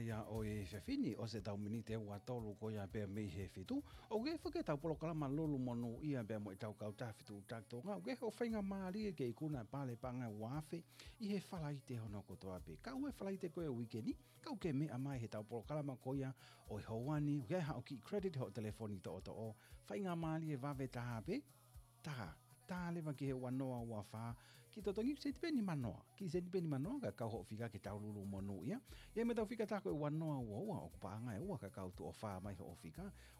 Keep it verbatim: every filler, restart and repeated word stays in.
ia o e whewhini o se tau minite ua tolu ko ia bea mei he whitu. O ge whake tau polo kalama lolo monu ia bea mo i tau kau tawhitu takto ngā. O ge o whainga maari e ke i kuna pale panga wafe i he whalaite hono ko toa pe. Kau he whalaite koe o weekeni, kau ke mea mai he tau polo kalama ko ia o i hauani, o ge hao ki credit ho telefoni to o to o. Whainga maari e vave taha pe, taha. Tā lewa ki he wanoa ua wha, ki totongi se tipe ni manoa. Ki se tipe ni manoa ka kau ho whika ke tau lulu monu ia. Ia me tau whika tako e wanoa ua ua o kupanga e ua ka kau tu o wha mai ho whika.